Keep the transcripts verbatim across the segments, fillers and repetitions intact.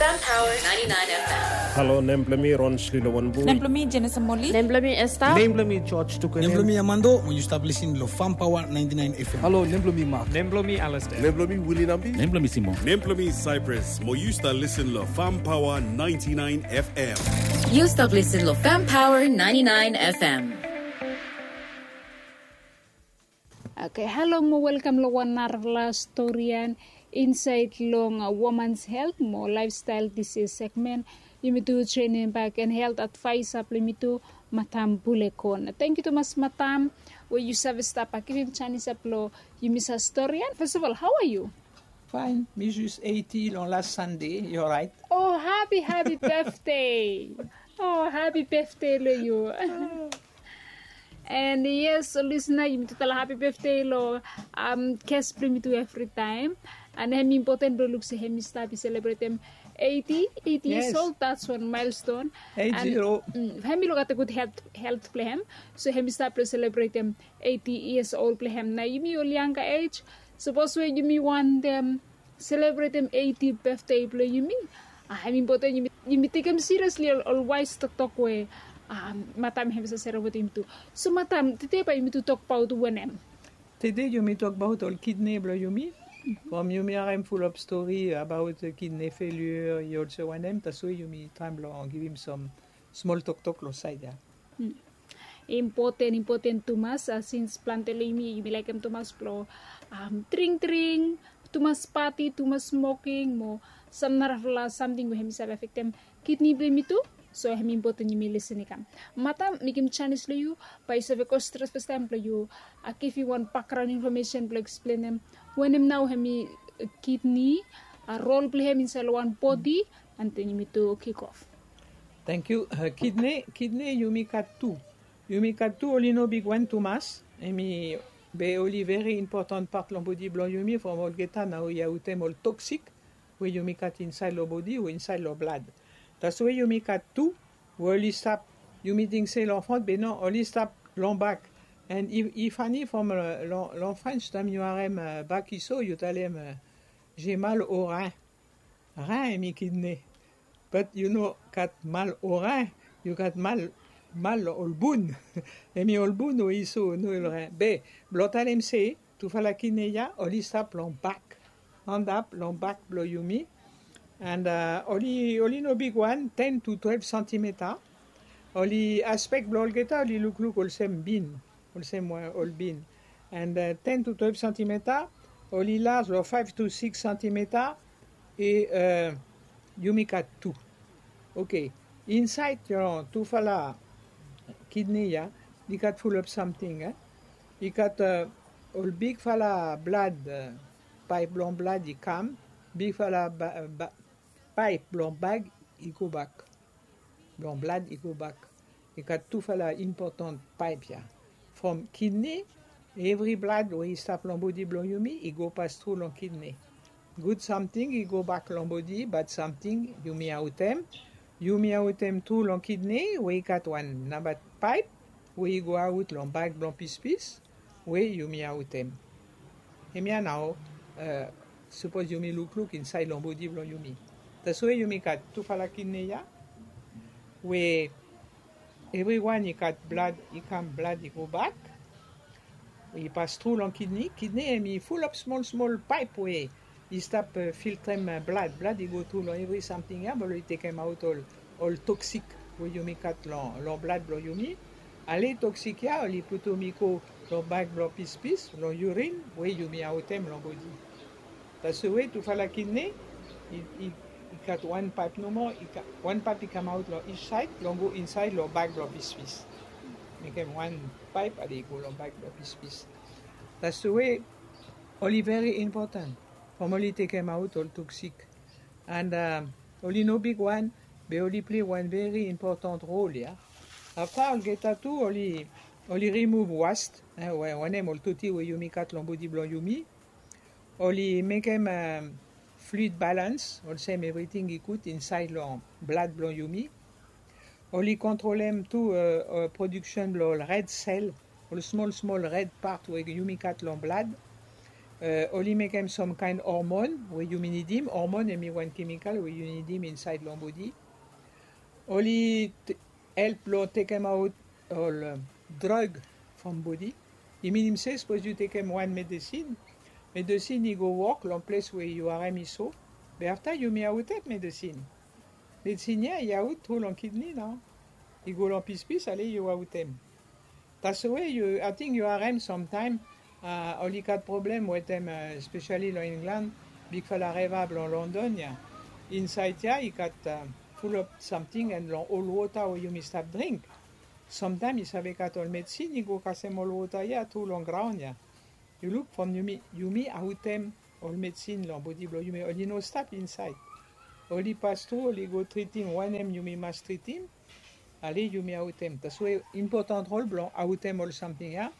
Power ninety-nine F M. Hello, Nemplemi Ron Shlilowanbu. Nemplemi Jenesamoli. Nemplemi Esther. Nemplemi George Tukan. Nemplemi Amando, when you start listening to Farm Power ninety-nine F M. Hello, Nemplemi Mark. Nemplemi Alistair. Nemplemi Willie Nambi. Nemplemi Simon. Nemplemi Cypress. Mo you start listening to Farm Power ninety-nine F M. You start listening to Farm Power ninety-nine F M. Okay, hello mo welcome lo one narla storyan insight long uh, woman's health mo lifestyle disease segment yimitu training back and health advice supplemento matam bulekon. Thank you to mas matam where you service staff akivim Chinese aplo yimisa storyan. First of all, how are you? Fine. Me just eighty on last Sunday. You're right. Oh, happy happy birthday. Oh, happy birthday lo you. And yes, so listener, you to tell happy birthday lo um case bring to every time. And hem important do look say hem start celebrate them eighty, eighty Yes. years old. That's one milestone. Eight and zero. mm, hem look at the good health health play him. So hem start to celebrate them eighty years old play him. Now you me your younger age. Suppose when you me want them celebrate them eighty birthday play you me. I mean important you me you me take them seriously always to talk way. Um, matam hem sa servo tim tu. So matam, today pa you to talk about one em. Today you may talk about all kidney blow you me. From you may I'm full of story about the kidney failure. You also want them. That's why you may time long give him some small talk talk lo side ya. Hmm. Important, important Tumas uh, since plantelling me, you be like him Tumas pro um drink drink, Tumas party, Tumas smoking mo some narafla something with him self affect them kidney blame too. So hem important you may listen kam. Mata mikim Chinese lo you by save ko stress per time you uh, if you want background information to explain them when him now hemi uh, kidney a uh, role play him inside one body and then you need to kick off. Thank you. Uh, kidney, kidney, you make at two. You make at two, only no big one to mass. I mean, be only very important part of body blow you me from all get now you have all toxic where you make at inside your body or inside your blood. That's why you make at two, we only stop, you meeting say l'enfant, but no, only stop long back. And if, if any from uh, l'enfant, tam you are uh, back iso, you tell him, uh, j'ai mal au rein. Rein, me kidney. But you know, got mal au rein, you got mal, mal au boun. Et mi au boun, ou iso, no il rein. Be, blotalem say, tu fa la kidney ya, only stop long back. Hand up, long back, blow you me. And uh, only, only no big one, ten to twelve centimeter. Only aspect blow geta, only look look all same bin, all same all bin. And uh, ten to twelve centimeter, only large, or five to six centimeter, et uh, you make at two. Okay. Inside your two fala kidney, ya, you got full of something. Eh? You got uh, all big fala blood, uh, pipe long blood, you come. Big fala ba, ba, pipe long bag, you go back. Long blood, you go back. You got two fala important pipe here. From kidney, every blood where you stop long body blow you me, it go pass through long kidney. Good something, you go back long body, bad something, you me out them. You me out them through long kidney, where you got one number pipe, where you go out long bag, long piece piece, where you me out them. And me now, uh, suppose you me look look inside long body blow you me. That's why you me got two fala kidney ya, where everyone you got blood, you come blood, you go back. You pass through long kidney. Kidney and me full of small, small pipe where you stop uh, filter them uh, blood. Blood you go through long every something yeah, but you take them out all, all toxic where you make cut long, long blood blow you me. Allez toxic ya, you put to me go long back blow piece piece, long urine where you me out them long body. That's the way to follow kidney. It, it, it got one pipe no more. It got, one pipe it come out long each side, long go inside, long back blow piece piece. Make them one pipe and they go long back blow piece piece. That's the way. Only very important. From only take them out all toxic. And um, only no big one, they only play one very important role, yeah. After I'll get that too, only, only remove waste. Eh, one name all tutti where you make at long body blow you me. Only make them um, fluid balance, all same everything you put inside long blood blow you me. Only control them too uh, uh, production blow red cell, all small small red part where you make at long blood. uh, only make him some kind hormone where you need him. Hormone is one chemical where you need him inside your body. Only t- help lo take him out all uh, drug from body. You mean him say suppose you take him one medicine. Medicine you go work long place where you are miso. But after you may out take medicine. Medicine yeah you out through long kidney now. You go long piece piece allez you out him. That's the way you I think you are him sometime. Uh, only got problem with them, uh, especially in England, big fella revable in London, yeah. Inside yeah, you got uh, full of something and all water where you must have drink. Sometimes you savait got all medicine, you go cast all water yeah, too long ground, yeah. You look from you me, you me out them all medicine, long body blow, you may only no stop inside. Only pass through, only go treat him, one M you may must treat him, allez, you may out them. That's why important role, blanc, out them all something, yeah.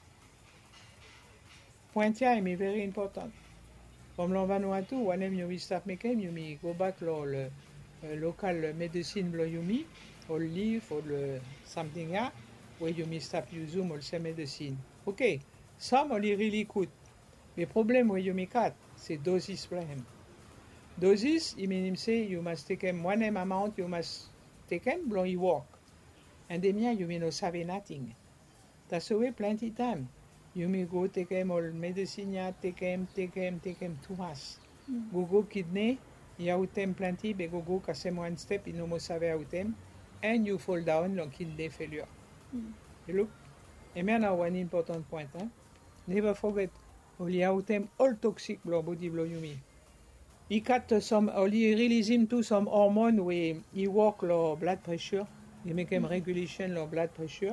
Pointia is very important. From l'Vanuatu, one of you start making you me go back to the uh, local medicine blow you me, or leaf or uh, something yeah, where you me start use them also medicine. Okay, some only really good. The problem where you me cut, c'est doses problem. Doses, it means say you must take them one M amount, you must take them blow you work. And then yeah, you may not save nothing. That's the way plenty time. You may go take him all medicine, yeah, take him, take him, take him too much. Mm. Go go kidney, you out them plenty, but go go cause one step, you no more save out them, and you fall down long kidney failure. Mm. You look? And now one important point, huh? Never forget, only out them all toxic blow body blow you me. He cut some, only release him to some hormone where he work low blood pressure, he make him mm. regulation low blood pressure,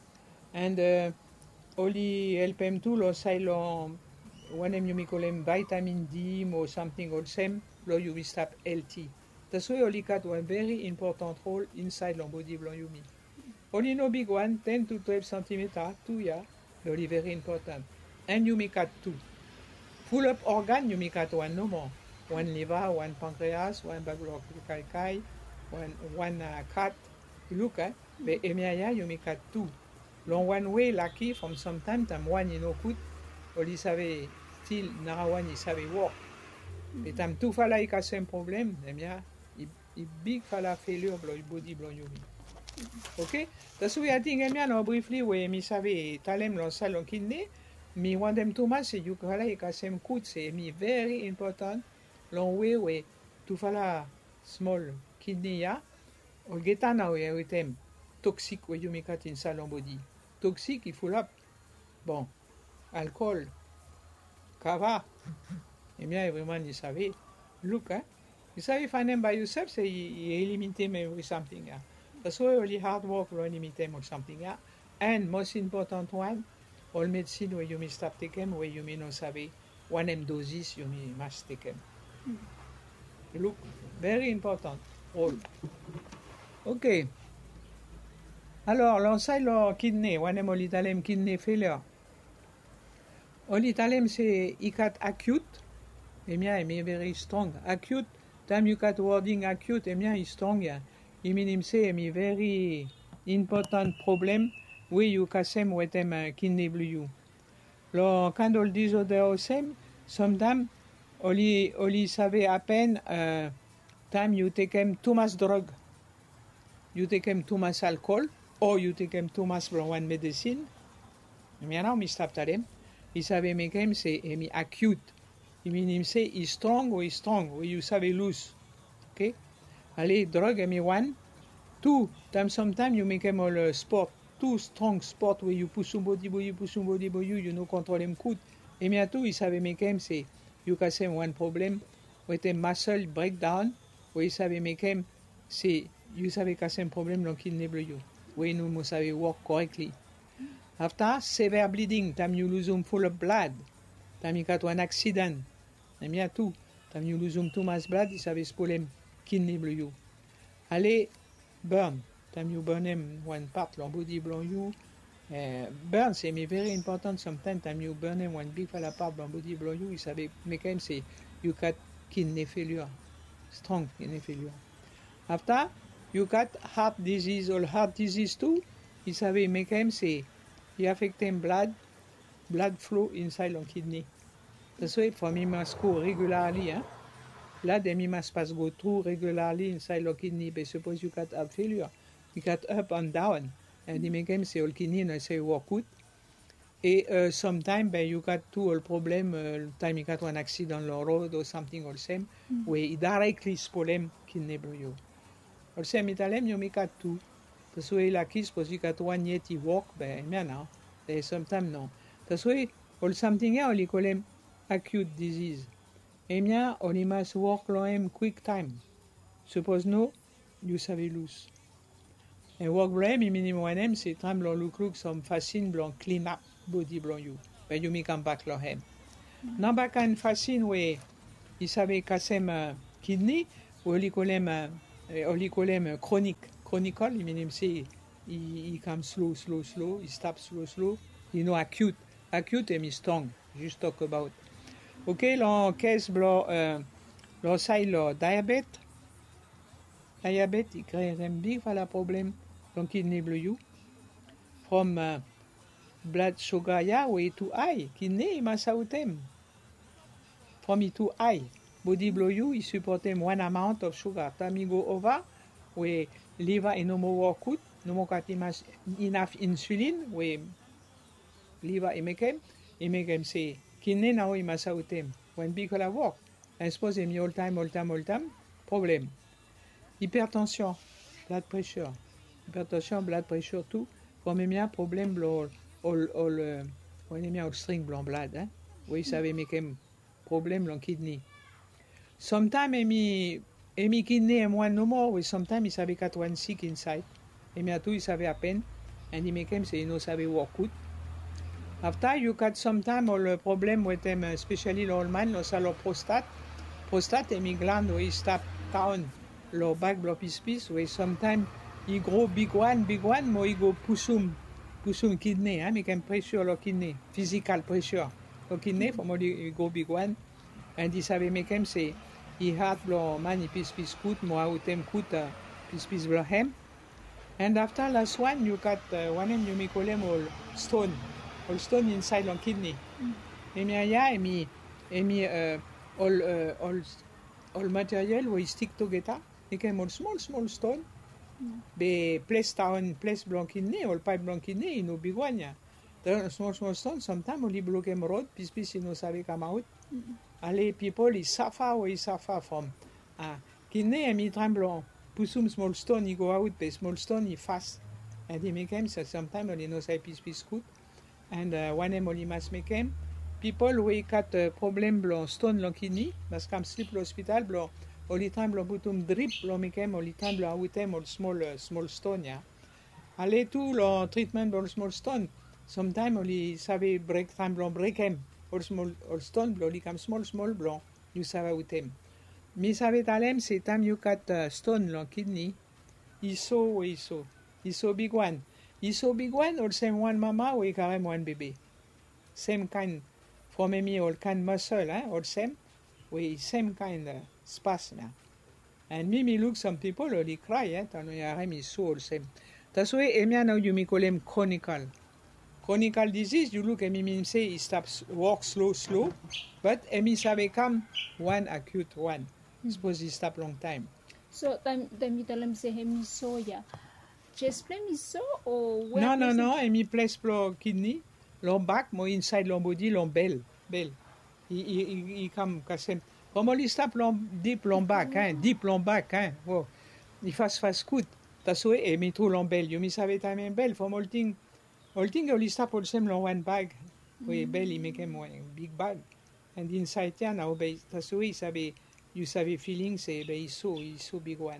and uh, only help him to lo silent one em you may call him vitamin D or something or same lo you will stop healthy. That's why only got one very important role inside the body blow you me. Only no big one, ten to twelve centimeter, two yeah, only very important. And you make cut two. Full up organ you make cut one no more. One liver, one pancreas, one baglock kai, one one uh, cat. You look at, eh? But emia you make cut two. Long one way lucky from some time time one you know good only savait still now one you savait work. Et time two fala il casse un problème, eh bien il big fala failure blow body blow you. Okay? That's why I think eh bien no briefly we mi savait talem lo salon kidney, mi want them too much you fala il casse un coup c'est mi very important long way we to fala small kidney ya or get now we with them toxic we you make it in salon body. Toxique, il faut là. Bon, alcool, cava. Eh bien, everyone, you savait. Look, hein. You savait, find them by yourself, c'est you eliminate them with something. Yeah. That's why only hard work will eliminate them or something. Yeah. And most important one, all medicine where you may stop taking, where you may not savait, one M doses you may must take them. Mm. Look, very important. All. Okay. Alors, l'enseigne le kidney, on aime l'italien kidney failure. L'italien c'est icat acute, et bien il est very strong. Acute, time you got wording acute, et bien il strong. Il mean say il very important problem where you can same with them uh, kidney blue. Le quand on disorder same, sometimes only only savait à peine uh, time you take him too much drug, you take him too much alcohol. Or you take him too much from one medicine. Mais now me stop at him. He savait make him say him acute. He mean him say he's strong or he's strong or you savait loose. Okay? Allez, drug him one. Two, time sometime you make him all uh, sport. Two strong sport where you push somebody, you push somebody, you you know control him good. Et bien tout, he savait make him say you can say one problem with a muscle breakdown. Where he savait make him say you savait casser un problème donc il n'est you. We know must have work correctly. After severe bleeding, time you lose them full of blood. Time you got one accident. Time you too. Time you lose them too much blood, you have a problem kidney blow you. Allez, burn. Time you burn them one part, your body blow you. Uh, burn, c'est very important sometimes. Time you burn them one big fella part, your body blow you, you have a make him say you got kidney failure. Strong kidney failure. After, you got heart disease or heart disease too. You savait make him say you affect him blood, blood flow inside your kidney. That's why for me must go regularly, huh? Blood and me must pass go through regularly inside the kidney, but suppose you got up failure, you got up and down, and the make say all kidney and I say work out. Et uh, sometimes ben, you got two all problem, uh, time you got one accident on the road or something or same, mm. where it directly spolem kidney you. Or same italem you make got two. That's why la kiss suppose you got one yet you walk, ben me now. There sometimes no. That's why all something else you call them acute disease. Et bien, on must work long quick time. Suppose no, you savez lose. And work blame, minimum one M, c'est time blanc look look some fascine blanc clean up body blanc you. But you make come back lo hem. Non back and fascine we, il savait cassem uh, kidney, ou olicolem, uh, olicolem chronique, chronical, il minimum c'est, il, il come slow, slow, slow, il stop slow, slow. You know acute, acute and strong. Just talk about. Ok, l'on case blanc, euh, l'on say le diabète. Diabète, il crée un big problème. Donc, kidney blue you. From uh, blood sugar, yeah, way too high. Kidney, must out him. From it too high. Body blue you, he support him one amount of sugar. Time you go over, we liver in no more work good. No more got enough insulin, we liver he make him. He make him say, kidney now he must out him. When people are work, I suppose him all time, all time, all time, problem. Hypertension, blood pressure. Hypertension, blood pressure, tout. Comme il y a un problème, all, all, all, uh, on y a un string blanc blood, hein. Oui, ça avait mis un problème dans kidney. Sometimes, il y a kidney and one no more, oui, sometimes, il savait got one sick inside. Et bien, tout, il savait à peine. And il make him say, you know, savait work good. After, you got sometimes all the problem with them, especially the old man, also the prostate. Prostate, and my gland, we stop down. Lo back blow piece piece, we sometimes he grow big one, big one, mo he go pusum, pusum kidney, hein, make him pressure lo kidney, physical pressure. Lo kidney, for more he go big one, and he savait make him say, he had blow man, he piece piece coot, mo out him coot, uh, piece piece blow him. And after last one, you got uh, one him, you make call him all stone, all stone inside lo kidney. Et mi ya, et mi, et mi, uh, all, uh, all, all material, we stick together. They came all small, small stone. Mm. Be place down, place blanc kidney, all pipe blanc kidney, no big one, yeah. The small, small stone, sometimes only block him road, piece, piece, you know, savvy come out. Mm-hmm. Allez, people is suffer, or is suffer from. Ah, kidney, and me tremblant. Pusum small stone, he go out, but small stone, he fast. And he make him, so sometimes only no say piece, piece, good. And uh, one him only must make him. People, we got a problem blanc stone, blanc kidney, must come sleep hospital, blanc. All the time, blanc bottom drip, blanc make him, all the time, blanc with him, all small, uh, small stone, yeah. Allez, tout, le treatment, all small stone. Sometimes, only savait break time, blanc break him, all small, all stone, blanc, he come small, small, blanc, you savait with him. Me savait talem, c'est time you got uh, stone, blanc kidney, he saw, he saw, he saw big one. He saw big one, or same one mama, or he carry one baby. Same kind, from me, all kind muscle, hein, all same, we same kind, uh, space now. And me, me look some people only cry, eh? Tano ya me so all same. That's why Emia now you me call him chronical. Chronical disease, you look at me, me say he stops walk slow, slow, but Emi sabe come one acute one. Mm. Suppose he stop long time. So time time you tell him say him so yeah. Just play me so or where? No, no, no. Emi place pro kidney, long back, more inside long body, long bell, bell. He he he, he come kasem. Comme on lui tape deep long back, hein, deep long back, hein, wow. Il fasse fast coup. That's why et me trop long bell. You me savait time en bell from all thing, all thing on lui tape all same long one bag. Oui, bell il make him one big bag. And inside yeah now, be that's why savait, you savait feeling say be he so he so big one.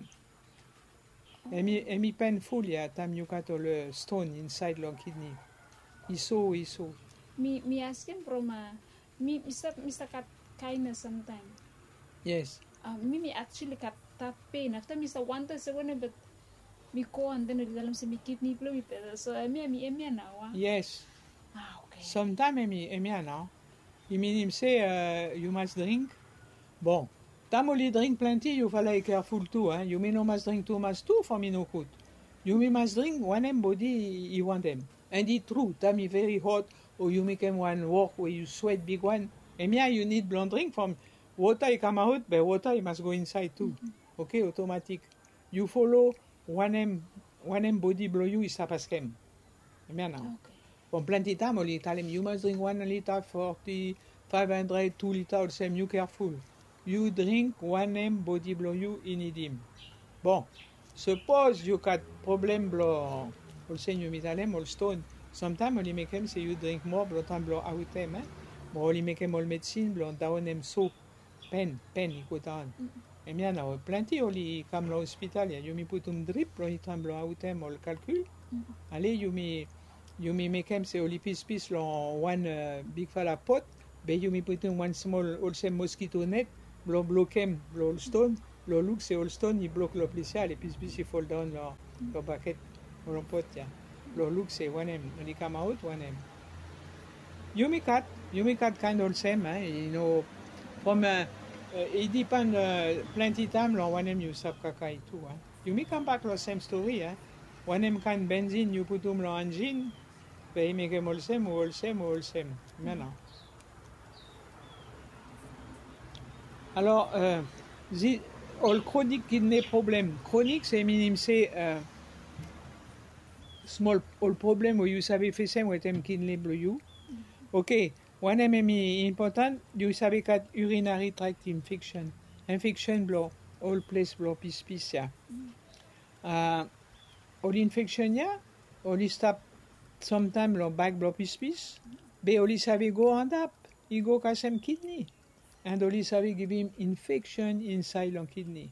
Et me et me painful yeah, time you got all uh, stone inside long kidney. He so he so. Me me asking from uh, me Mister Mister Kat kindness sometimes. Yes. Uh, me me actually got that pain after Mister One time so when but me go and then the dalam say me kidney blow me so me me me now. Yes. Ah okay. Sometimes me me now. You mean him say uh, you must drink. Bon. Tam only drink plenty, you fallait careful too, hein. You may no must drink too much too for me no good. You may must drink one em body you want them. And it's true, tam is very hot or you make him one walk where you sweat big one. Emia, you need blonde drink from water it come out, but water it must go inside too. Mm-hmm. Okay, automatic. You follow one M one M body blow you is tapaskem. Emia now. Okay. From plenty time only tell him you must drink one liter forty, five hundred, two liter all same, you careful. You drink one M body blow you in him. Bon. Suppose you got problem blow all same you metalem all stone. Sometimes only make him say you drink more blow time blow out them, eh? But only make him all medicine blow down him so pen, pen he go down. Mm-hmm. Emia now plenty only come to hospital, yeah, you me put um drip blow he time blow out them all calcul. Mm-hmm. Allez, you me you me make him say only piece piece lo one uh, big fella pot, but you me put in one small also mosquito net, blow block him blow stone, blow look say all stone he block lo policia, les piece piece he fall down lo lo bucket or lo pot yeah. Blow look say one M when he come out one M. You me cut you me cut kind of same, eh? You know from uh, uh, it depend uh, plenty time lo one M you sub kakai too, eh? You me come back lo same story, eh? One M kind benzene you put um lo engine. They make them all same, all same, all same. Maintenant. Alors, euh, the all chronic kidney problem. Chronic, c'est minimum, c'est euh, small all problem où you savez faire ça, with them kidney blow you. Okay, one M M important, you savez kat urinary tract infection. Infection blow, all place blow piece piece, yeah. Uh, all infection, yeah, all stop. Sometimes lo back blow piece piece, but only savvy go end up, he go cause him kidney, and only savvy give him infection inside long kidney.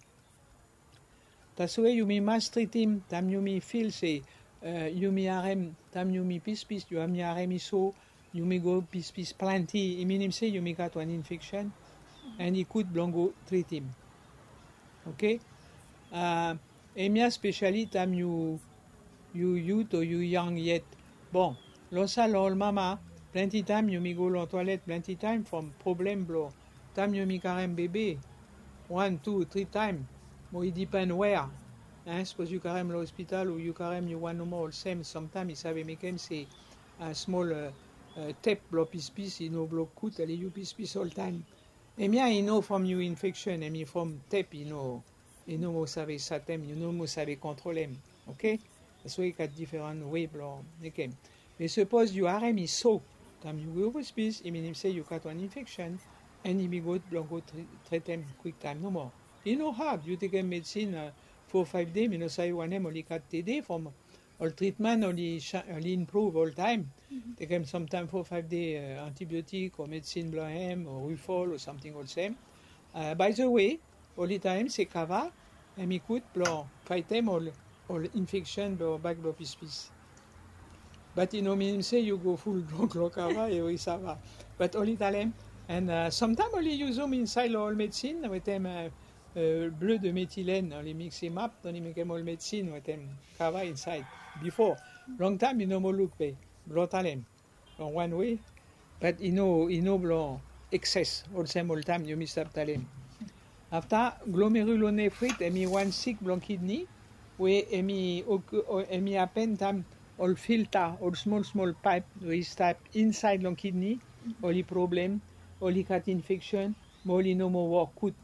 That's why you me must treat him, tam you me feel say, uh, you me arem, tam you me piece piece, you am me arem iso, you me go piece piece plenty, he mean him say you me got one infection, and he could blongo treat him. Okay? Uh, Emia specially tam you, you youth or you young yet. Bon, lo sa lo mama, plenty time you me go lo toilet, plenty time from problem blow. Time you me carem bébé, one, two, three time. Mo it depend where. Hein, suppose you carem lo hospital or you carem you one no more same. Sometimes he savait make him say a small uh, uh, tape blow piece piece, you know blow cut, and you piece piece all time. Et bien, you know from you infection, and me from tape, you know, you know mo savait satem, you know mo savait control him. Okay? So you got different way blow. Okay. But suppose you are me so, time you go hospice, it means say you got one infection, and you go go treat them quick time no more. You know hard. You take a medicine uh, four five days, you know say one M only got T D from all treatment only only improve all time. Mm-hmm. Take them sometime four five day uh, antibiotic or medicine blow him or Rufol or something all same. Uh, by the way, all the time c'est cava, and me could blow fight them all. Or infection or back blow piece piece. But you know, me say you go full drunk locava, et oui, ça va. But all Italian, and uh, sometimes only use them inside all medicine, with them uh, uh, bleu de méthylène, only mix him up, only make them all medicine, with them cava inside. Before, long time you know more look pay, blow talem, on one way, but you know, you know, blow excess, all same all time, you miss up talem. After, glomerulonephrite, and me one sick blow kidney, we emi emi à peine tam all filter all small small pipe we type inside long kidney all the problem all the cat infection all the no more work good.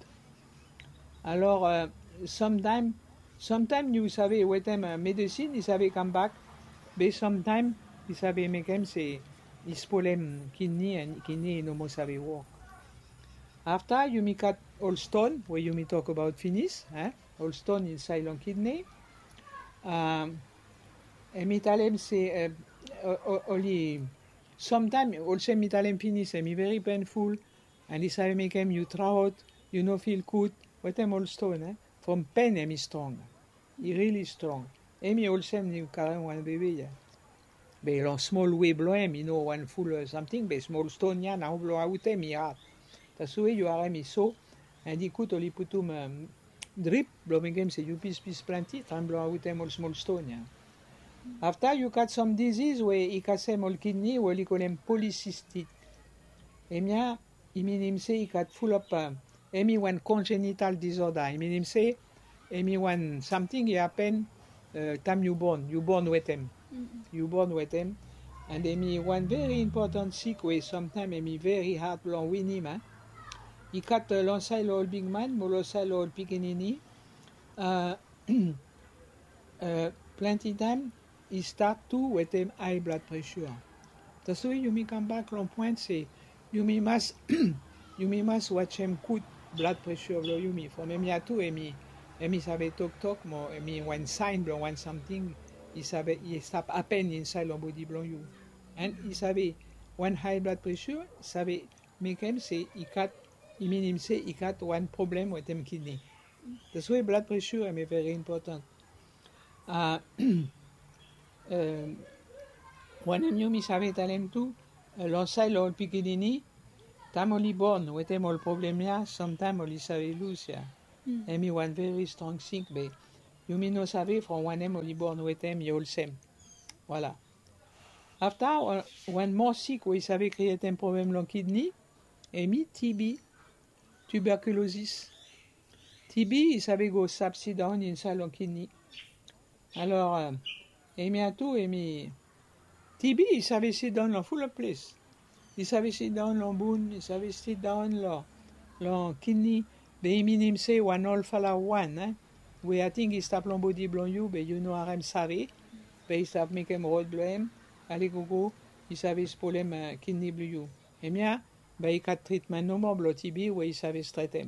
Alors uh, sometimes sometimes you savez with them uh, medicine you savez come back but sometimes you savez make them say this problem kidney and kidney no more savez work. After you make cut all stone where you may talk about finish eh? All stone inside long kidney. Um, metalem say uh, only sometimes also metalem finish and very painful and this I make them you throw out you know feel good with them all stone eh? From pain em is strong he really strong emi also you carry one baby yeah but long small way blow him you know one full uh, something but small stone yeah now blow out him yeah that's the way you are me so and he could only put him um, drip, blowing game say you piece piece plenty, time blow out them all small stone, yeah. After you got some disease where he got some all kidney, where he call them polycystic. Emia, he mean him say he got full up, uh, emi one congenital disorder. He mean him say, emi one something he happen, uh, time you born, you born with him. Mm-hmm. You born with him, And emi one very important sick way sometimes emi very hard long winnie man. I kat uh, lansay lo big man, mo lansay lo pikinini. Uh, uh, plenty time I start to with him high blood pressure. That's why you may come back long point say you may must you may must watch him cut blood pressure lo you me. For me atu emi emi sabe talk talk mo emi one sign blo one something I sabe I stop à peine inside lo body blo you. And I sabe one high blood pressure sabe make him say I cut I mean him say I got one problem with him kidney. That's why blood pressure is very important. Uh, um, when you mi sabe talem tu, lansay lo pikinini, tam oli born with him all problem ya, sometime oli sabe lose ya. Mm. And me one very strong sick, but you mi no sabe from one em oli born with him you all same. Voilà. After uh, one more sick, we sabe create un problem lo kidney, et mi T B. Tuberculosis. T B, il savait go sapsi down inside long kidney. Alors, euh, et bientôt, et mi T B, il savait sit down long full of place. Il savait sit down long boon, il savait sit down long long kidney. But he mean him say one all fala one. Eh? We I think he stop long body blon you, but you know I'm savvy. But he stop make him road blame. Allez go go, il savait ce problème uh, kidney blue you. Et bien, ben, il y a traitement no more blood T B où il savait se traiter.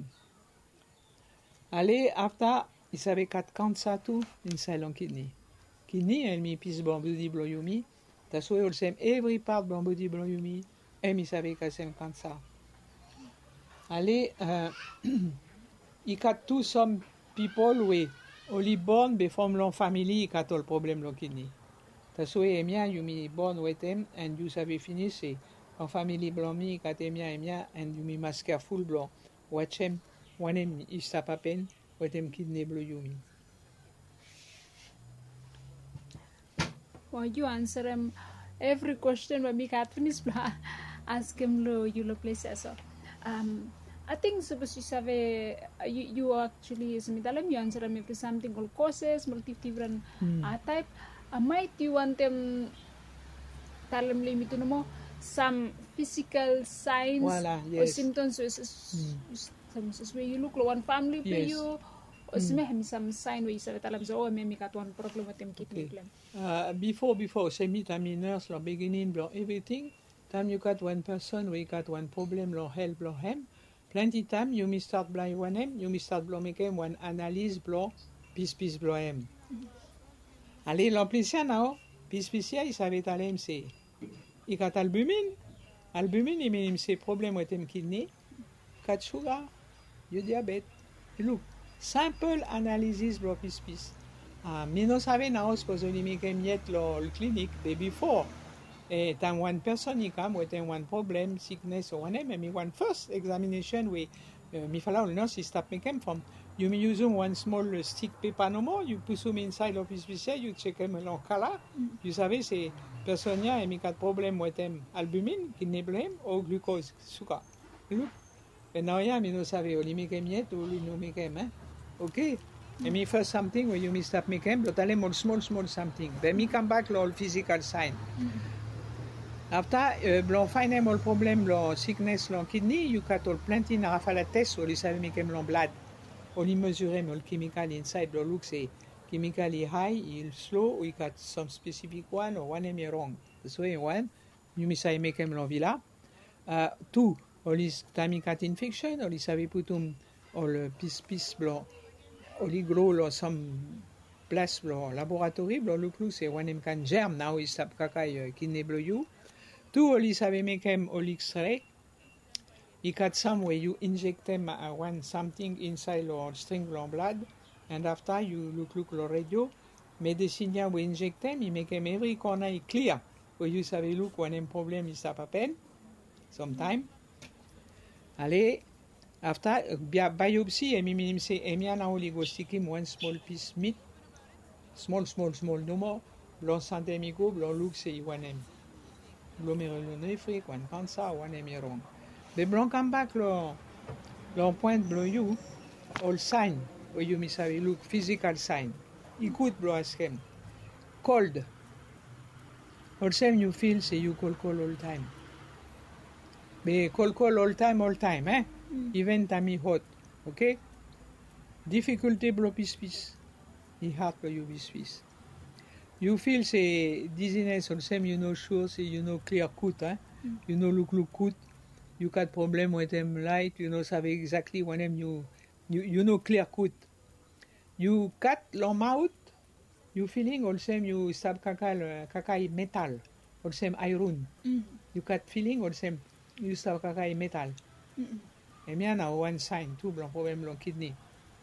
Allez, after, il savait quatre cancer tout inside long kidney. Kidney, elle mi pis bon body blow you me. That's why all same every part bon body blow you me. Et il savait que c'est un cancer. Allez, uh, il y a tout some people we only born before long family, il y a tout le problème long kidney. That's why Emia, you me born with him and you savait fini c'est en family blanc mi katemia emia and you me must careful blanc watch him when him is stop happen with him kidney blue you me. Well, you answer him every question when we got finish ask him lo you lo place as um I think suppose you have a, you, you actually is midalam you answer him every something called causes multi different mm. uh, type uh, might you want them talam limit no mo some physical signs voilà, yes. or symptoms or some mm. where you look like one family for yes. you or mm. some sign where you say that oh maybe got one problem with them kidney okay. uh, before before say meet I mean nurse lo beginning blo everything time you got one person we got one problem lo help lo him plenty time you may start blind one him you may start blo make him one analyse blo pis pis blo him mm. allez l'amplicia now pis pis ya il savait aller c'est il a albumin, albumin, il m'a ses problèmes avec le kidney, cat sugar, you diabète. Look, simple analysis block is piece. Ah, mais nous savons now parce que nous avons yet le clinique, but before, et tant one person il come with one problem, sickness or one name, and one first examination we, me fala le nurse stop me come from. You may use one small stick paper no more, you put them inside of his piece, you check them along color. You savez c'est personne a mis quatre problèmes avec albumin, kidney blame, ou glucose, sucre. Look, et now yeah, me no savez, ou li make him yet, ou li no make him, hein? Okay. And me first something where you may stop make him, but tell small, small something. Then me come back all physical sign. After, uh, blanc find him all problem, blanc sickness, blanc kidney, you got all plenty na rafale test, ou li savez make him blanc blood. Ou li measure him all chemical inside, blanc look say, chemically high, il slow, we got some specific one or one is wrong. So one, you may say make him villa. Uh, two, all is time cat infection, or is have put um all piece piece blanc, all grow or some place blanc laboratory blanc look look say one him can germ now is tap kakai kidney blow you. Two, all is have make him all X-ray. You got some way you inject them uh, one something inside or string blanc blood. And after you look look the radio, medicine we inject them, you make them every corner clear. Where you say look when a problem is up happen, sometime. Allez, after uh, biopsy, and me say, Emia now only go stick him one small piece meat, small, small, small, no more. Blanc santé amigo, blanc look say one em. Glomerulonephrine, one cancer, one em wrong. The blanc come back, lo, lo point blow you, all sign. Where you may say, look, physical sign. He could blow as him. Cold. Also you feel say you call call all time. Be call call all time all time, eh? Mm. Even time hot, okay? Difficulty blow pis pis. It hard for you pis pis. You feel say dizziness also you know sure say you know clear cut, eh? Mm. You know look look cut. You got problem with them light, you know savez exactly when them you you you know clear cut. You cut long mouth. You feeling also you stab kaka kaka metal, also iron. Mm. You got feeling also you stab kaka metal. Mm. Et bien now one sign tout blanc problem long kidney.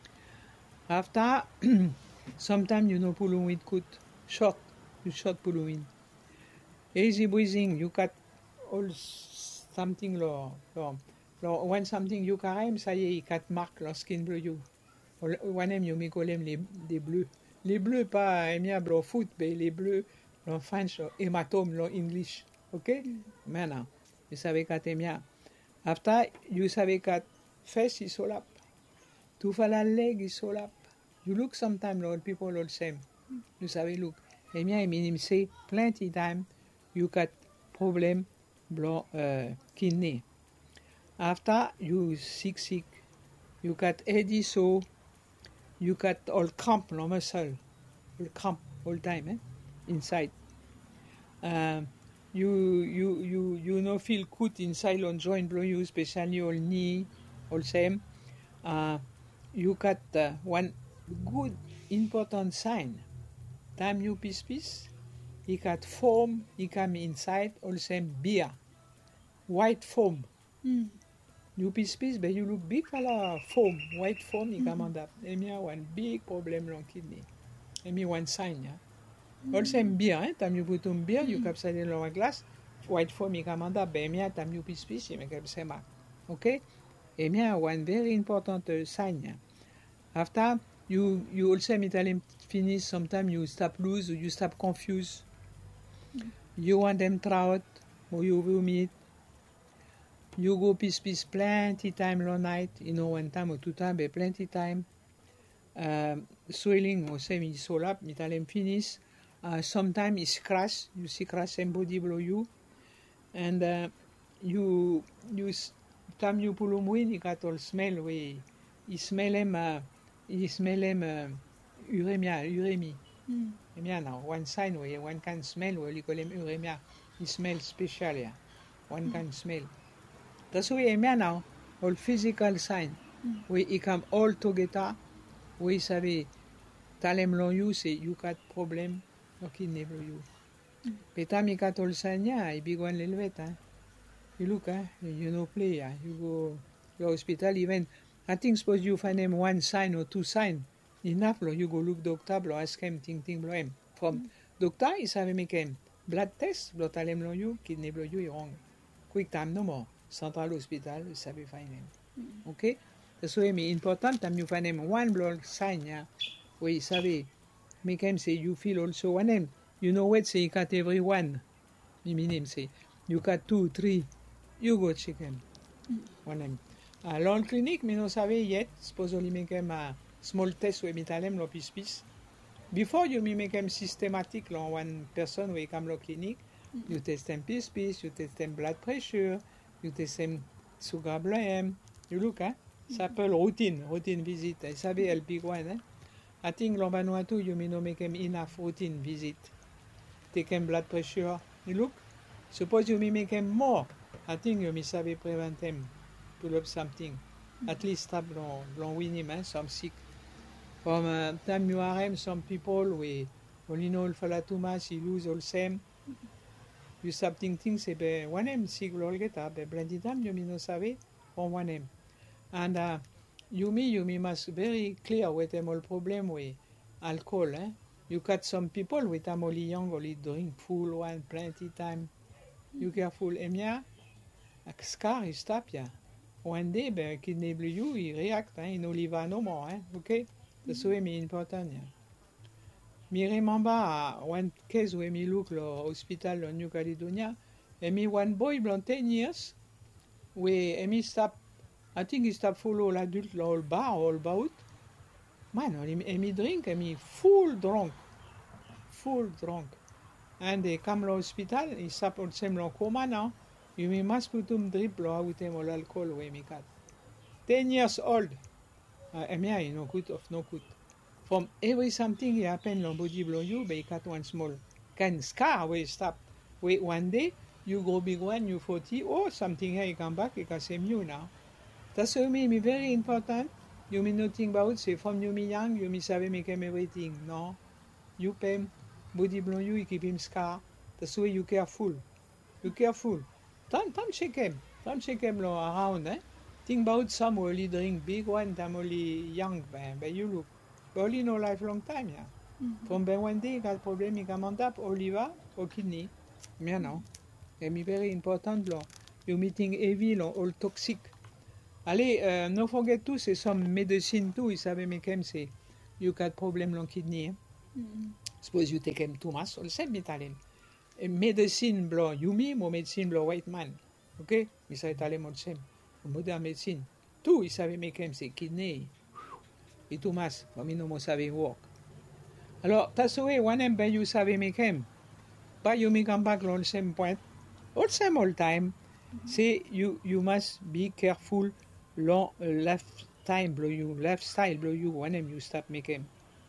After sometimes you know pulling with cut short, you short pulling. Easy breathing, you got all something lo lo lo when something you carry, ça y est, il got mark lo skin bleu you. One you me call them les les bleus. Les bleus, pas amiable au foot, mais les bleus, en French, hématome, en English. OK? Mm. Maintenant, vous savez qu'à t'aimia. After, you savez qu'à face is solap. Tu fais la leg is solap. You look sometimes, Lord, people all same. Mm. You savez look. Et bien, il me say, plenty time, you got problem, blanc, uh, kidney. After, you sick, sick. You got heady, so you got all cramp no muscle, all cramp all time, eh? Inside. Um, you you you you no feel good inside on joint blow you, especially all knee, all same. Uh, you got uh, one good important sign. Time you piece piece, you got foam, you come inside, all same beer, white foam. Mm. You piece piece, but you look big color foam, white foam, you come on that. And me one big problem long kidney. And me one sign, yeah. Mm-hmm. Also beer, eh? Time you put on beer, you mm-hmm. capsule in a glass, white foam, you come on that. But me time you piece piece, you make a same. Okay? And me one very important uh, sign, yeah. After you you also me tell him finish. Sometimes you stop lose or you stop confused. Mm-hmm. You want them trout or you will meet. You go piece piece plenty time long night, you know, one time or two time, but plenty time. Um, swelling or same is all up, me tell them finish. Uh, sometimes it's crash, you see crash same body blow you. And uh, you, you, time you pull them in, you got all smell, we, you smell them, uh, you smell them, uh, uremia, uremi. Mm. Uremia now, one sign where one can smell, where you call them uremia, you smell special, yeah. One mm. can smell. That's why I'm now, all physical sign. Mm. We it come all together. We say, talem long you say you got problem, okay never you. But time you got all sign, yeah, I big one little bit, huh? You look, huh? You know play, yeah. You go to hospital even. I think suppose you find them one sign or two sign. Enough, lo, you go look doctor, lo ask him, ting ting blow him. From mm. doctor, he say make him blood test, blow talem long you, kidney blow you, wrong. Quick time no more. Central hospital, you sabi find him. Mm-hmm. Okay? That's why it's important that you find him one blood sign, yeah, where you sabi, make him say you feel also one name. You know what, say you got everyone. You mean him say, you got two, three, you go check him. Mm-hmm. One name. Uh, Long clinic, me no sabi yet, supposedly make him a small test where me tell him lo piece piece. Before you me make him systematic, lo one person where come lo clinic, mm-hmm. you test him piece piece, you test him blood pressure, you test them sugar blood, you look, eh? Ça s'appelle routine, routine visit. I sabi el big one, eh? I think Vanuatu, you may not make them enough routine visit. Take them blood pressure, you look. Suppose you may make them more. I think you may sabi prevent them, pull up something. At least stop long, long winning, eh? Some sick. From uh, time you are some people, we only know fall too much, you lose all same. You stop thinking, say, be one em sick lol get up, be plenty time you me no sabe on one em. And uh, you me, you me must very clear with them all problem with alcohol, eh? You got some people with them only young, only drink full one, plenty time. You careful, emia, a scar is stop ya. One day, be kidney blue you, he react, eh? He no live no more, eh? Okay? That's why me important, yeah. Me remember one case where me look lo hospital in New Caledonia, and me one boy blanc ten years, where me stop, I think he stop follow l'adult all bar all about. Man, and me drink, and me full drunk, full drunk. and they come to hospital, he stop olsem lo coma now. You may must put him drip lo autem ol alcohol we mi kat. Ten years old. Uh, emia no good of no good. From every something he happen lo body blow you, but he cut one small. Can scar we stop. Wait one day, you go big one, you forty, oh something here you come back, you can same you now. That's why me, me very important. You mean nothing about say from you me young, you me save make him everything. No. You pay him, body blow you, you keep him scar. That's why you careful. You careful. Don't don't shake him. Don't shake him lo around, eh? Think about some only drink big one, time only young, ben, ben you look. But only no life long time, yeah. Mm-hmm. From ben one day, got problem, you come on top, oliva, or kidney. Me no. And me very important, lo. You meeting heavy, lo, all toxic. Allez, uh, no forget too, c'est some medicine too, you savez, me kem, say, you got problem long kidney, eh? Mm-hmm. Suppose you take him too much, all same metalem. Medicine blo yumi, mo medicine blo white man. Ok? Mi sa italem all same. Modern medicine. Tout, il savait me kem, c'est kidney. Et tout mas, comme il no savait work. Alors, that's the way, one em ben you savait me kem. But you me come back all same point. All same all time. Mm-hmm. Say, you, you must be careful long uh, lifetime blow you, lifestyle blow you, one em you stop me kem.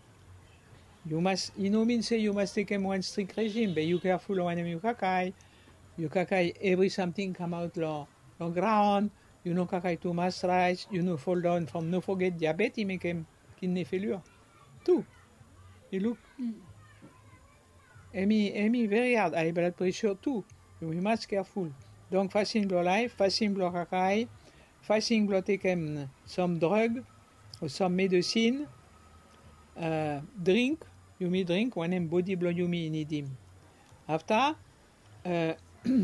You must, you know, mean say you must take him one strict regime, but you careful when you kakai, you kakai every something come out long, long ground, you know kakai too much rice, you know fall down from no forget diabetes, make him kidney failure. Too. You look. Mm. Amy, Amy very hard, high blood pressure too. You must careful. Donc fasting blow life, fasting blow kakai, fasting blow take him some drug or some medicine, uh, drink. You may drink when him body blow you may need him. After, uh,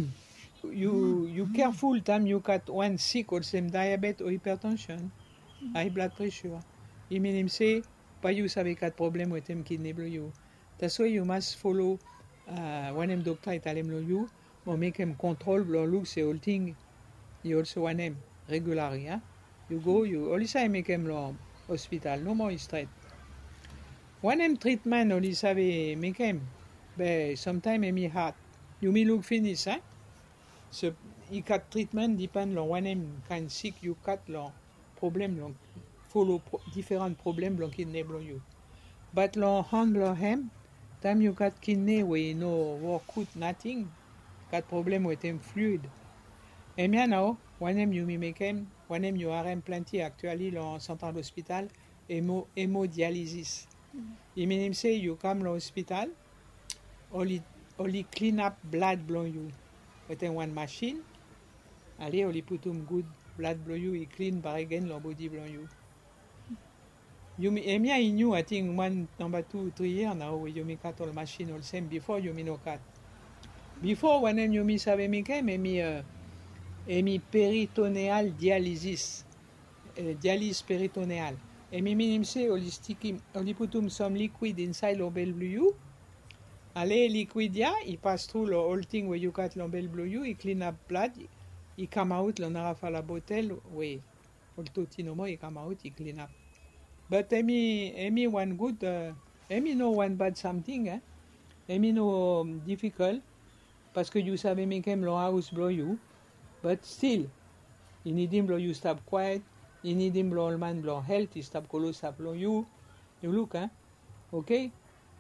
you you careful time you got one sick or same diabetes or hypertension, high blood pressure. You mean him say, pas you savez got problem with him kidney blow you. That's why you must follow uh, when him doctor tell him blow you, or make him control blow look say all thing. You also want him regularly, yeah. You go, you only say make him blow hospital, no more straight. One em treatment only savait make him, but sometimes he me hard. You may look finish, eh? So he cut treatment depend on one em kind sick you cut long problem long follow pro, different problem long kidney blow you. But long hand blow him, time you got kidney we no work good nothing, got problem with him fluid. And me now one em you me make him, one em you are him plenty actually long central hospital, hémo hémodialysis. You mean him say you come to hospital, only only clean up blood blow you. With one machine, allez, only put him good blood blow you, he clean by again your body blow you. You me me I knew I think one number two three years now you me cut all machine all same before you me no cut. Before when you me savait me came me uh me peritoneal dialysis, uh, dialysis peritoneal. And me mean him say only stick him, only put him some liquid inside l'ombel blue you. Allez, liquid ya, he pass through the whole thing where you got l'ombel blue you, he clean up blood, he come out, l'on a fait la bottle, oui. All toti no more, he come out, he clean up. But Amy, Amy one good, uh, Amy no one bad something, eh? Amy no um, difficult, parce que you savez make him long house blow you, but still, you need him blow you stop quiet. You need him blow all man blow health, he stop colo stop blow you. You look, eh? Okay?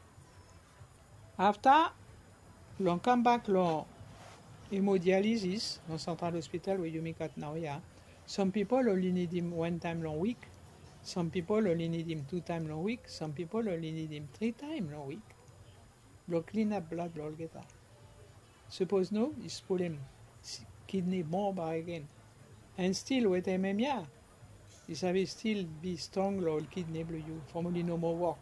After, l'on come back l'on hemodialysis, on central hospital where you make it now, yeah. Some people only need him one time long week. Some people only need him two times long week. Some people only need him three times long week. Blow clean up blood, blow get out. Suppose no, it's pull him kidney bomb again. And still with M M, yeah. You savez still be strong, l'old kidney blow you, from only no more work.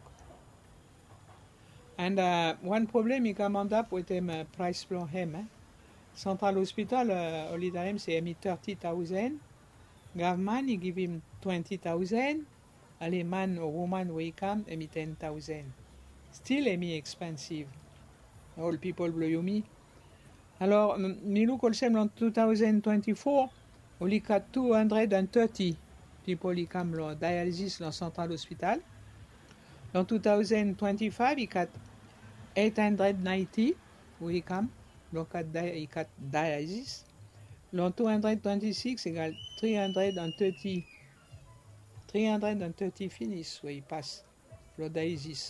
And uh, one problem he come end up with him uh, price blow him, eh? Central hospital, uh, only time say him thirty thousand. Government he give him twenty thousand. Allez man or woman we come him ten thousand. Still him expensive. All people blow you me. Alors, me look also in two thousand twenty-four, only got two hundred thirty. People qui come le dialysis dans central hospital. En two thousand twenty-five, il got eight hundred ninety. we come, look at di- cut dialysis. Long two hundred twenty-six égale three hundred thirty, three hundred thirty finish, we pass le dialysis.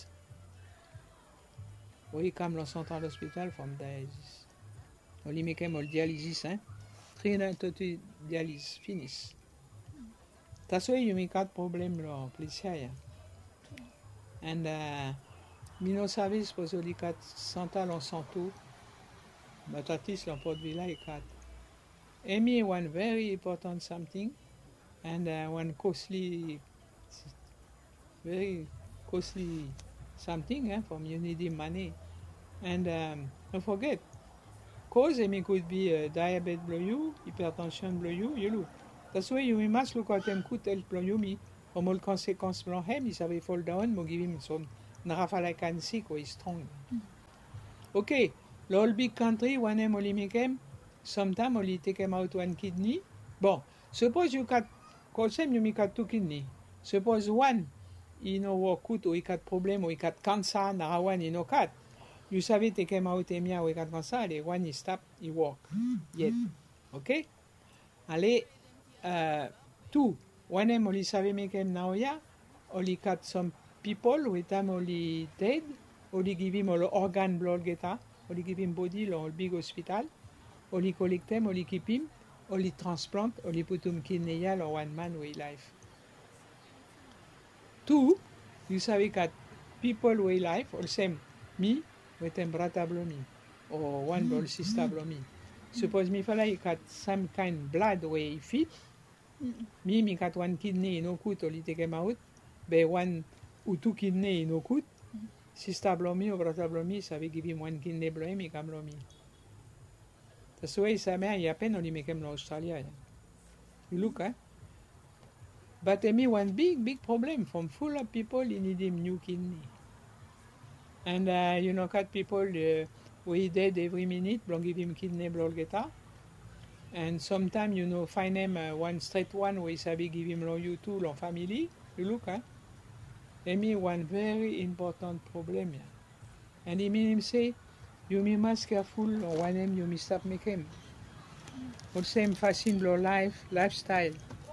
We come le central hospital from dialysis. Only make him all dialysis, hein? three hundred thirty dialysis finish. That's why you make that problem, lo, policia. And uh, Mino service was only cat central on Santo, but at least on Port Villa cat. Amy one very important something, and uh, one costly, very costly something, eh, from you need money. And um, don't forget, cause Amy could be uh, diabetes blow you, hypertension blow you, you look. That's why you must look at them could help blow you me. From all consequences blow him, he savait fall down, mo give him some narafa like and sick or he's strong. Okay, the whole big country, one em only make him, sometimes only take him out one kidney. Bon, suppose you cut, cause him you make cut two kidney. Suppose one, you know what could or he got problem or he got cancer, nara one you know cut. You savait take him out emia or he got cancer, the one he stop, he walk. Yet. Okay? Allez, uh, two. One em only savait make him now ya, only cut some people with them only dead, only give him all organ blood geta, only give him body all big hospital, only collect him, only keep him, only transplant, only put him kidney or one man way life. Two, you savait cut people way life, all same me with them brata blow me, or one blow sister blow me. Suppose me fella he cut some kind blood way fit. Me, me got one kidney no good, only take him out. Be one or two kidney no good. Sister blow me or brother blow me, ça veut give him one kidney blow him, he can blow me. That's why sa mère, il a peine only make him in Australia. You look, eh? But I mean, one big, big problem from full of people, he need him new kidney. And uh, you know, cat people, uh, we dead every minute, blow give him kidney blow guitar. And sometimes, you know, find him uh, one straight one where sabi give him long you two, long family. You look, huh? I mean, one very important problem here. And he mean him say, you me must careful on one name you me stop make him. All same fashion blow life, lifestyle.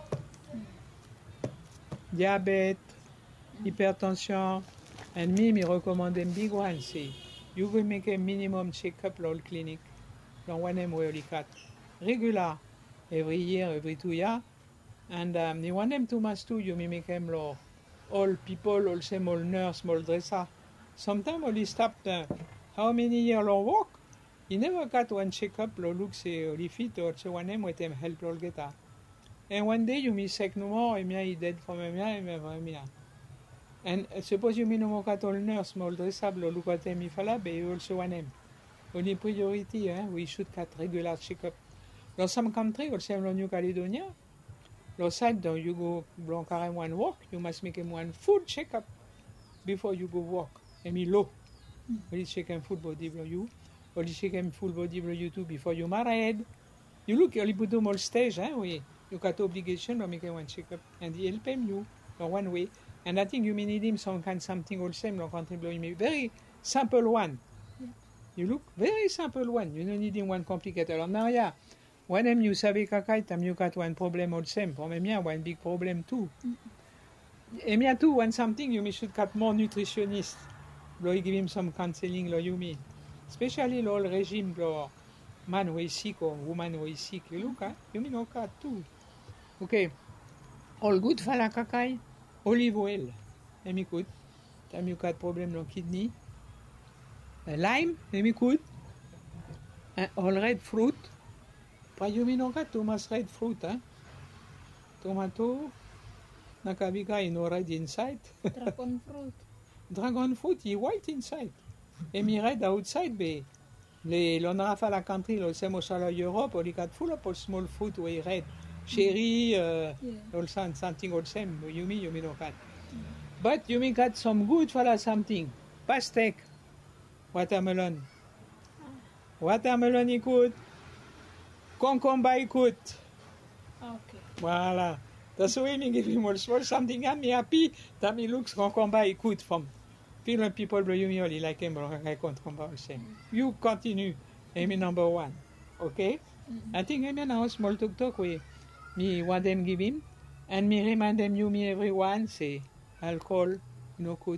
Diabetes, hypertension, and me, me recommend them big one say, you will make a minimum check-up all clinic. Long one name we only cut. Regular, every year, every two years, and um, you want them to must too, you may make them law. All people, all same, all nurse, all dresser. Sometimes only stop the, how many years long work? He never got one checkup, lo look say only fit, or so one name with them help all get up. And one day you may sick no more, and he dead from a mia, and uh, suppose you may no more got all nurse, all dresser, lo look at them if Allah, but you also one name. Only priority, eh? We should cut regular checkup. Dans some country, also in New Caledonia, the side that you go blanc carry one walk, you must make him one full checkup before you go walk. I mean low. Mm. Only check him full body blow you, only check him full body blow you too before you married. You look, you put them all stage, eh? We, you got obligation to make him one checkup, and he help him you in one way. And I think you may need him some kind something all same long country blow him. Very simple one. Yeah. You look very simple one. You don't need him one complicated. Now yeah. One em you savez kakai tam you got one problem all same. For me, one big problem too. And me too one something you may should cut more nutritionist. Lo give him some counseling lo you me. Especially lo regime lo man who is sick or woman who is sick. You look at you may no cut too. Okay. All good fala kakai. Olive oil. Emi good. Tam you got problem lo kidney. Uh, lime. Emi good. Uh, all red fruit. Pa you mean got too much red fruit, eh? Tomato, nakabiga in red inside. Dragon fruit. Dragon fruit, he white inside. And me red outside, be. Le l'onrafa la country, lo same osala Europe, or got full of all small fruit way red. Cherry, uh, yeah. All something all same. You mean you mean got. But you mean got some good for something. Pastèque, watermelon. Watermelon is good. Concombre écoute. Okay. Voilà. That's why me give him all small something and me happy that me looks concombre écoute from Film people blow you me only like him blow kakai contre ba aussi. You continue. Emi number one. Okay? I think emi now small talk talk we me want them give him and me remind them you me everyone say alcohol no good.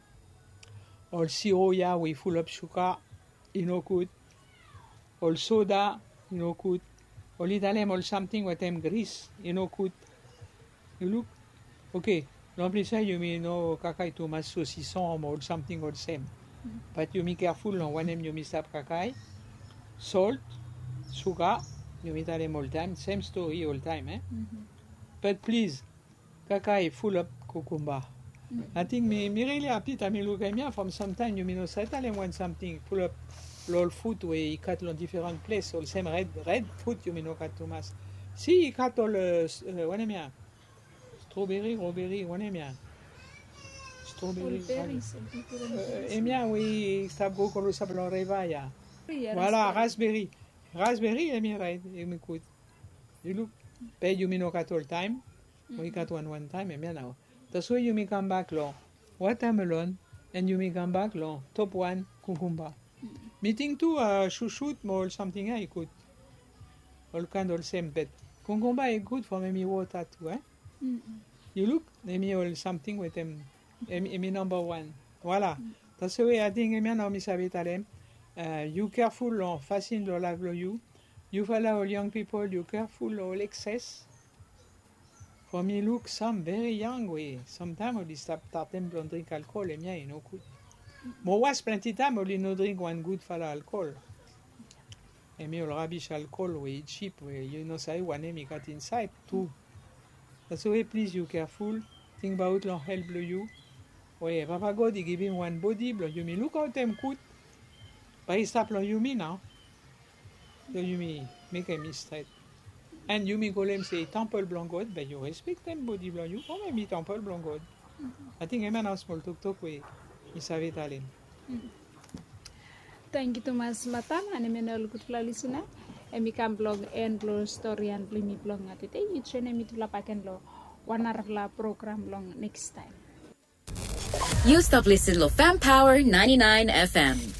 All siroya we full of sugar, you know good. All soda, you know good. All Italian all something with them grease, you know good. You look? Okay. Non plus ça, you may know kakai too much saucisson or something or same. But you be careful on one you miss up kakai. Salt, sugar, you meet them all time. Same story all time, eh? Mm-hmm. But please, kakai full of cucumber. Mm-hmm. I think me, me really happy to me look at me from sometime you may know Italian want something full of all fruit where you cut on different place. All same red red fruit you may know cut too much. See, you cut all uh, uh, one of strawberry, strawberry, on aime bien. Strawberry. Euh, aime bien, oui, ça beau quand ça blanc réveille. Voilà, raspberry. Raspberry, aime bien, right? You me could. You look, pay you me no cut all time. We cut one one time, aime bien now. That's why you me come back long. Watermelon, and you me come back long. Top one, cucumber. Meeting two, uh, shoot more something I could. All kind of same, but cucumber is good for maybe water too, eh? Mm-mm. You look, maybe all something with them, maybe number one. Voilà. Mm. That's the way I think, maybe now, Miss Avitalem, uh, you careful on fascine lo lag lo you. You follow all young people, you careful all excess. For me, look, some very young way. Sometimes only start them don't drink alcohol, and yeah, you know, good. More was plenty time only no drink one good follow alcohol. And me all rubbish alcohol, we cheap, we you know, say one name got inside too. That's why please you careful. Think about long help blow you. Wait, Papa God he give him one body blow you me. Look how them good. But he stop blow you me now. So you me make a mistake. And you me go them say temple blanc God, but you respect them body blow you. Oh maybe temple blanc God. I think I'm now small talk talk way. You save it all in. Thank you Thomas Matan. And I'm a good listener. Emi kam blog and blog story and blimi blog ngatite you chene mi tula paken lo wanar la program long next time. You stop listening to Fam Power ninety-nine F M.